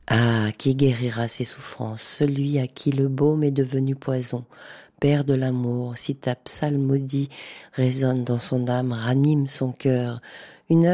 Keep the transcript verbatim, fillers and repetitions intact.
Ah, qui guérira ses souffrances? Celui à qui le baume est devenu poison. Père de l'amour, si ta psalmodie résonne dans son âme, ranime son cœur. Une